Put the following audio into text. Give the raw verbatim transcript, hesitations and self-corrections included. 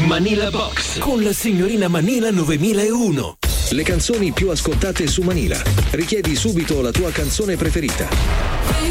Manila Box con la signorina Manila novemilauno. Le canzoni più ascoltate su Manila. Richiedi subito la tua canzone preferita.